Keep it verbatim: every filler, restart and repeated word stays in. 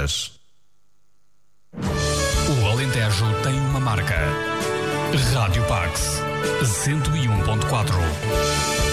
Casas. O Alentejo tem uma marca. Rádio Pax cento e um ponto quatro.